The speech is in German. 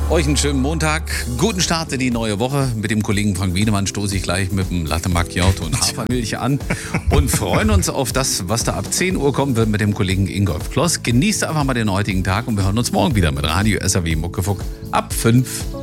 Euch einen schönen Montag, guten Start in die neue Woche. Mit dem Kollegen Frank Wiedemann stoße ich gleich mit dem Latte Macchiato und Hafermilch an und freuen uns auf das, was da ab 10 Uhr kommen wird mit dem Kollegen Ingolf Kloss. Genießt einfach mal den heutigen Tag und wir hören uns morgen wieder mit Radio SAW Muckefuck ab 5.